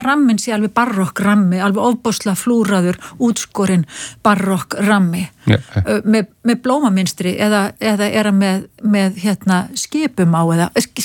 rammin sé alveg barokk rammi, alveg ofboðslega flúraður, útskorinn barokk rammi með blómaminstri eða er hann með skipum á eða